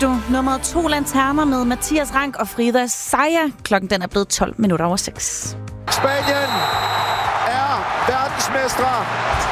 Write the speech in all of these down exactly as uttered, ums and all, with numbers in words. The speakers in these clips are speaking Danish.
du nummeret to lanterner med Mathias Rank og Frida Seier. Klokken den er blevet tolv minutter over seks. Spanien er verdensmestre.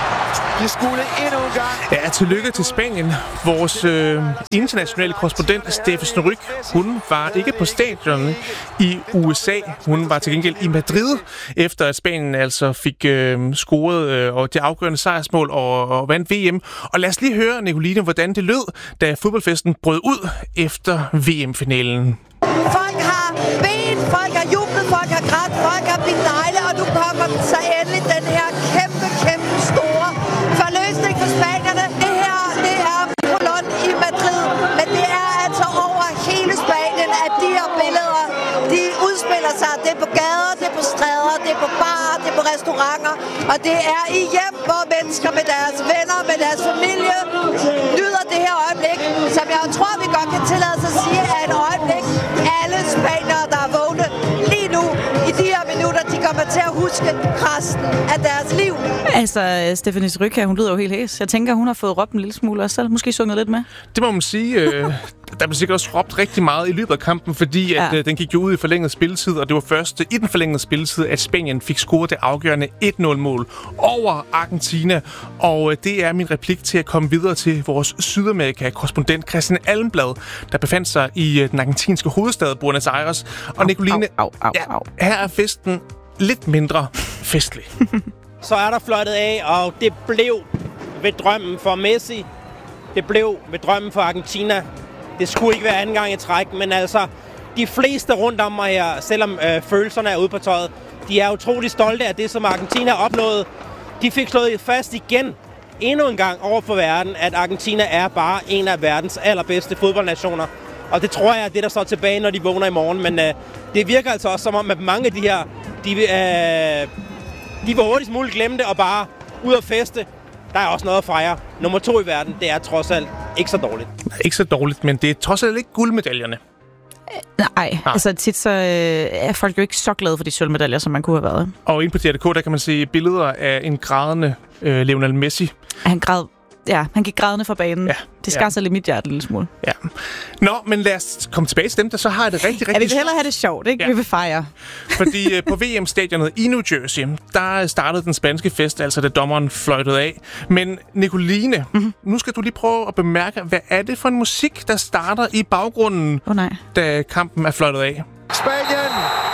De skulle endnu en gang. Ja, tillykke til Spanien. Vores øh, internationale korrespondent, Steffes Ryk, hun var ikke på stadion i U S A. Hun var til gengæld i Madrid, efter at Spanien altså fik øh, scoret øh, og det afgørende sejrsmål og, og vandt V M. Og lad os lige høre, Nicoline, hvordan det lød, da fodboldfesten brød ud efter V M-finalen. Folk har bedt, folk har jublet, folk har grædt, folk har blivet negle, og nu kommer så endelig den her kæmpe, kæmpe store forløsning for spanierne. Det her, det er kolon i Madrid, men det er altså over hele Spanien, at de her billeder, de udspiller sig. Det er på gader, det er på stræder, det er på barer, det er på restauranter, og det er i hjem, hvor mennesker med deres venner, med deres familie, nyder det her øjeblik, som jeg tror, vi godt kan tillade sig at sige, er et øjeblik, alle spaniere, der er vågne lige nu, i de her minutter, de kommer til at huske resten af deres liv. Altså, Steffes Ryk her, hun lyder jo helt hæs. Jeg tænker, hun har fået råbt en lille smule også selv. Måske sunget lidt med. Det må man sige. Øh, der blev sikkert også råbt rigtig meget i løbet af kampen, fordi at, ja. øh, den gik jo ud i forlænget spilletid, og det var først i den forlængede spilletid, at Spanien fik scoret det afgørende et nul-mål over Argentina. Og øh, det er min replik til at komme videre til vores Sydamerika-korrespondent Christian Almblad, der befandt sig i øh, den argentinske hovedstad Buenos Aires. Og au, Nicoline, au, au, ja, au. her er festen lidt mindre festlig. Så er der fløjtet af, og det blev ved drømmen for Messi. Det blev ved drømmen for Argentina. Det skulle ikke være anden gang i træk, men altså, de fleste rundt om mig her, selvom øh, følelserne er ude på tøjet, de er utrolig stolte af det, som Argentina har opnået. De fik slået fast igen, endnu en gang over for verden, at Argentina er bare en af verdens allerbedste fodboldnationer. Og det tror jeg er det, der står tilbage, når de vågner i morgen. Men øh, det virker altså også som om, at mange af de her, de, øh, de vil hurtigst muligt glemme det og bare ud og feste. Der er også noget at fejre. Nummer to i verden, det er trods alt ikke så dårligt. Ikke så dårligt, men det er trods alt ikke guldmedaljerne. Nej, Nej, altså tit så øh, er folk jo ikke så glade for de sølvmedaljer, som man kunne have været. Og inde på D R K, der kan man se billeder af en grædende øh, Lionel Messi. Han græd, ja, han gik grædende fra banen. Ja, det skar ja. sig lidt mit hjerte en lille smule. Ja. Nå, men lad os komme tilbage til dem, der så har det rigtig, rigtig... Ja, vi vil hellere have det sjovt, ikke? Ja. Vi vil fejre. Fordi øh, på V M-stadionet i New Jersey, der startede den spanske fest, altså da dommeren fløjtede af. Men Nicoline, mm-hmm. nu skal du lige prøve at bemærke, hvad er det for en musik, der starter i baggrunden, oh, nej. da kampen er fløjtet af? Spanien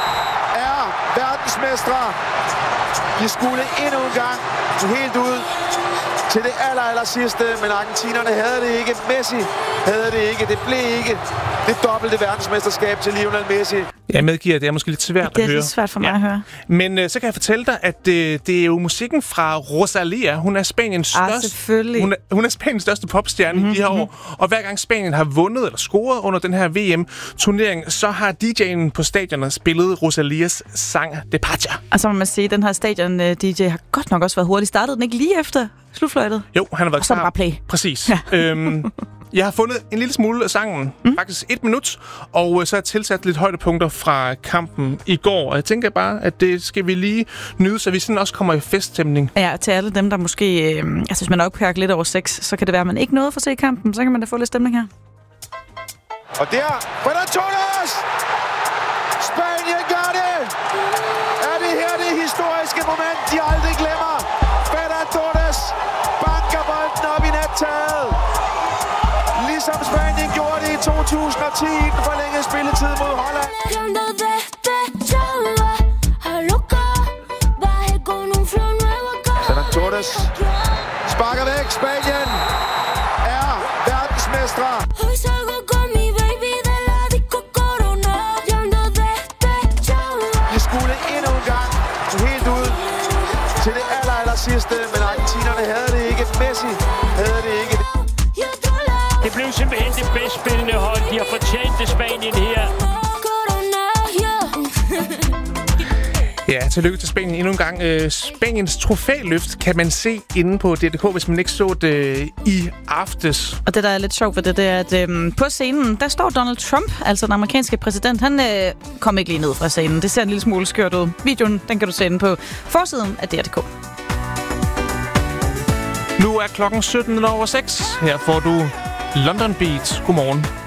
er verdensmestre. De skulle endnu en gang helt ud til det aller, aller sidste, men argentinerne havde det ikke. Messi havde det ikke. Det blev ikke det dobbelte verdensmesterskab til Lionel Messi. Jeg medgiver, det er måske lidt svært det at høre. Det er lidt svært for mig ja. at høre. Men øh, så kan jeg fortælle dig, at øh, det er jo musikken fra Rosalía. Hun er Spaniens ah, største. Hun er, hun er Spaniens største popstjerne mm-hmm. i de her år. Og hver gang Spanien har vundet eller scoret under den her V M-turnering, så har D J'en på stadionet spillet Rosalías sang De Pacha. Og så må man sige, at den her stadion-D J har godt nok også været hurtigt. Startede den ikke lige efter slutfløjtet? Jo, han har været og så klar. bare play. Præcis. Ja. øhm, jeg har fundet en lille smule af sangen, mm. faktisk et minut, og så har jeg tilsat lidt højdepunkter fra kampen i går. Og jeg tænker bare, at det skal vi lige nyde, så vi sådan også kommer i feststemning. Ja, til alle dem, der måske... Øh, altså, hvis man er oppe lidt over seks, så kan det være, at man ikke nåede for at se kampen. Så kan man da få lidt stemning her. Og der, Ferran Torres! Spanien gør det! Er det her det historiske moment, de aldrig glemmer? Ferran Torres banker bolden op i nettaget. Ligesom Spanien gjorde det i to tusind og ti i den forlængede spilletid mod Holland. Ferran Torres sparker væk. Spanien er verdensmestre. De skulle endnu en gang helt ud til det aller, aller sidste, men argentinerne havde det ikke. Messi havde det ikke. Det blev simpelthen det bedst spillende hold. De har fortjent det, Spanien her. Ja, tillykke til Spanien endnu en gang. Øh, Spaniens trofæløft kan man se inde på D R K, hvis man ikke så det i aftes. Og det, der er lidt sjovt ved det, det er, at øhm, på scenen, der står Donald Trump, altså den amerikanske præsident. Han øh, kom ikke lige ned fra scenen. Det ser en lille smule skørt ud. Videoen, den kan du se inde på forsiden af D R K. Nu er klokken sytten over seks. Her får du London Beat. Godmorgen.